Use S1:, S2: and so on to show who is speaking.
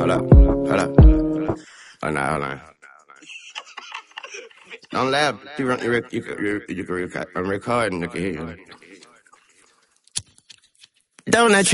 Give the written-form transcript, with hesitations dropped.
S1: Hold up. Hold up. Hold on. Hold on. Don't laugh. You can record and you can hear you. Don't let you